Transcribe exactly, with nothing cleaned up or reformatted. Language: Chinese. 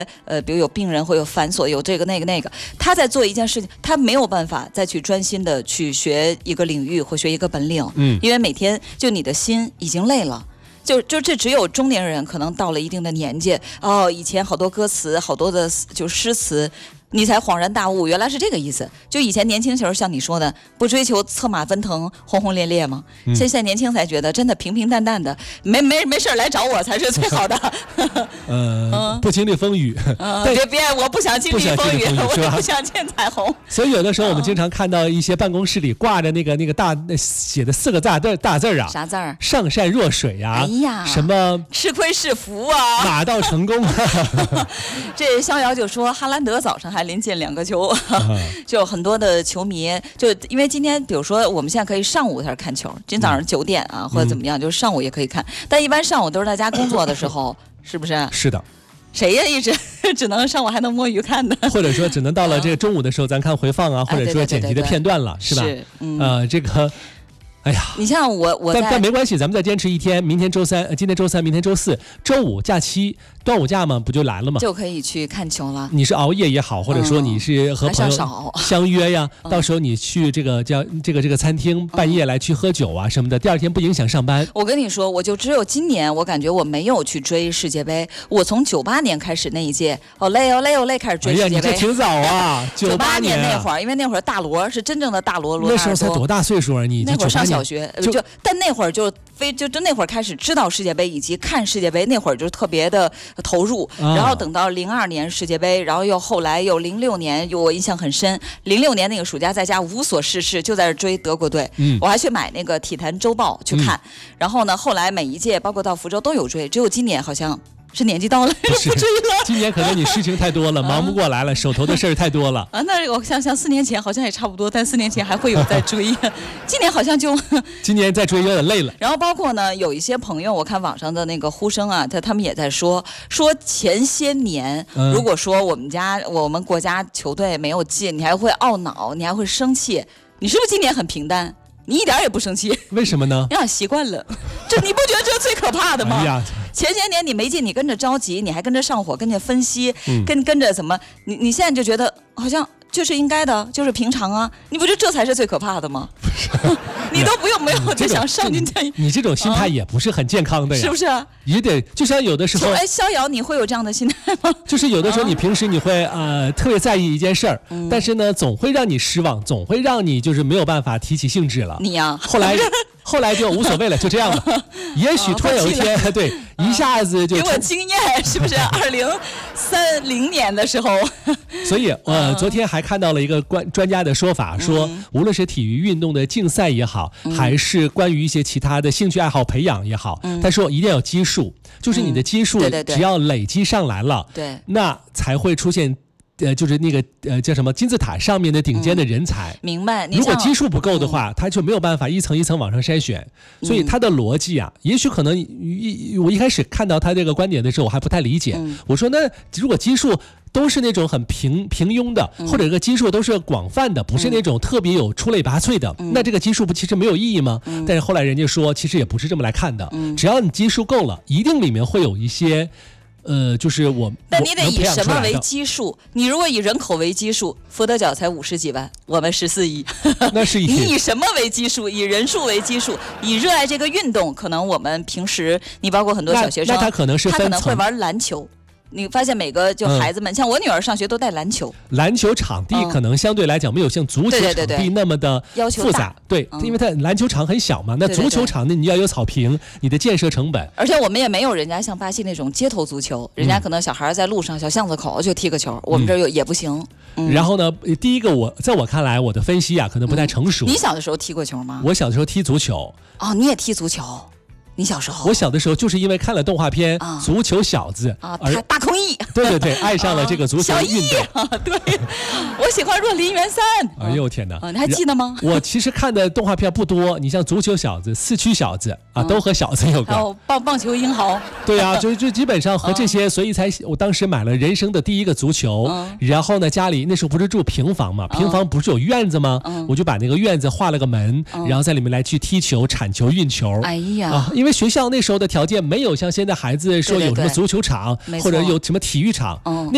呃，比如有病人会有繁琐，有这个那个那个，他在做一件事情，他没有办法再去专心的去学一个领域或学一个本领，嗯，因为每天就你的心已经累了。就就这只有中年人可能到了一定的年纪哦，以前好多歌词，好多的就诗词。你才恍然大悟，原来是这个意思。就以前年轻时候，像你说的，不追求策马奔腾、轰轰烈烈吗？嗯、现在年轻才觉得，真的平平淡淡的，没没没事来找我才是最好的。 呃，嗯、不经历风雨。 嗯、别别，我不想经历风雨，我也不想见彩虹。 所以有的时候我们经常看到一些办公室里挂着那个那个大写的四个大字大字啊， 啥字儿？ 上善若水呀、啊， 哎呀， 什么吃亏是福啊， 马到成功。 这逍遥就说，哈兰德早上还临进两个球，就很多的球迷，就因为今天，比如说我们现在可以上午开始看球，今天早上九点啊，嗯、或者怎么样，就是上午也可以看。但一般上午都是在家工作的时候，是不是？ 是的。 谁呀？一直只能上午还能摸鱼看的， 或者说只能到了这个中午的时候，咱看回放啊，或者说剪辑的片段了，是吧？ 是，嗯， 呃，这个。哎呀， 你像我，我但但没关系，咱们再坚持一天，明天周三，呃、今天周三，明天周四，周五假期，端午假嘛，不就来了吗？ 就可以去看球了。 你是熬夜也好，或者说你是和朋友相约呀，嗯、到时候你去这个叫这个这个餐厅，半夜来去喝酒啊什么的，第二天不影响上班。 我跟你说，我就只有今年，我感觉我没有去追世界杯。我从九八年开始那一届，哦累哦累哦累开始追世界杯。 哎呀，你这挺早啊， 九八年那会儿，因为那会儿大罗是真正的大罗罗纳尔多。 那时候才多大岁数啊？你那会儿上小学就。就但那会儿就非就就那会儿开始知道世界杯以及看世界杯，那会儿就特别的投入。啊、然后等到零二年世界杯，然后又后来又零六年，又我印象很深。零六年那个暑假在家无所事事，就在这追德国队。嗯，我还去买那个体坛周报去看。嗯、然后呢，后来每一届包括到福州都有追，只有今年好像。是年纪到了，不追了。 今年可能你事情太多了，忙不过来了，手头的事儿太多了。 啊，那我想想，四年前好像也差不多，但四年前还会有在追。今年好像就， 今年在追有点累了。 然后包括呢，有一些朋友，我看网上的那个呼声啊，他他们也在说，说前些年，嗯、如果说我们家我们国家球队没有进，你还会懊恼，你还会生气。你是不是今年很平淡？你一点也不生气， 为什么呢？ 你俩习惯了，这你不觉得这最可怕的吗？ 哎呀， 前些年你没进，你跟着着急，你还跟着上火，跟着分析，嗯、跟跟着怎么？你你现在就觉得好像就是应该的，就是平常啊，你不觉得这才是最可怕的吗？你都不用没有就想上进去， 你这种心态也不是很健康的呀， 是不是？ 也得就像有的时候， 哎，逍遥，你会有这样的心态吗？ 就是有的时候你平时你会呃特别在意一件事儿，嗯、但是呢，总会让你失望，总会让你就是没有办法提起兴致了。 你呀、啊， 后来。后来就无所谓了，就这样了。也许突然有一天，哦、对，一下子就给我经验，是不是？二零三零年的时候。 所以，呃，昨天还看到了一个专专家的说法，说无论是体育运动的竞赛也好，嗯、还是关于一些其他的兴趣爱好培养也好，嗯、他说一定要有基数，就是你的基数只要累积上来了， 对，对， 那才会出现。呃，就是那个呃叫什么金字塔上面的顶尖的人才， 嗯、明白？ 如果基数不够的话，嗯、他就没有办法一层一层往上筛选。所以他的逻辑啊，嗯、也许可能一我一开始看到他这个观点的时候，我还不太理解。嗯、我说那如果基数都是那种很平平庸的，嗯、或者这个基数都是广泛的，不是那种特别有出类拔萃的，嗯、那这个基数不其实没有意义吗？嗯、但是后来人家说，其实也不是这么来看的。嗯、只要你基数够了，一定里面会有一些。呃，就是我， 但你得以什么为基数？你如果以人口为基数，佛得角才五十几万，我们十四亿， 那是一。 你以什么为基数？以人数为基数，以热爱这个运动，可能我们平时，你包括很多小学生， 那他可能是他可能会玩篮球。你发现每个就孩子们，嗯、像我女儿上学都带篮球， 篮球场地可能相对来讲没有像足球场地那么的复杂，对， 嗯、 因为它篮球场很小嘛，那足球场呢你要有草坪，你的建设成本， 而且我们也没有人家像巴西那种街头足球，人家可能小孩在路上小巷子口就踢个球，嗯、我们这儿也不行。嗯、 然后呢，第一个我在我看来我的分析啊可能不太成熟。 嗯、你小的时候踢过球吗？ 我小的时候踢足球。 哦，你也踢足球。你小时候， 我小的时候就是因为看了动画片《啊、足球小子》 啊，大空翼， 对对对，爱上了这个足球运动。 啊、对，我喜欢若林元三。 哎呦天哪、 啊！你还记得吗？ 我其实看的动画片不多，你像足球小子、四驱小子啊，嗯、都和小子有关。 还有棒棒球英豪。 对啊，就就基本上和这些，所以才我当时买了人生的第一个足球。嗯、然后呢，家里那时候不是住平房嘛，平房不是有院子吗？嗯、我就把那个院子画了个门，嗯、然后在里面来去踢球、铲球、运球。 哎呀， 啊，因为学校那时候的条件没有像现在孩子说有什么足球场或者有什么体育场，嗯、那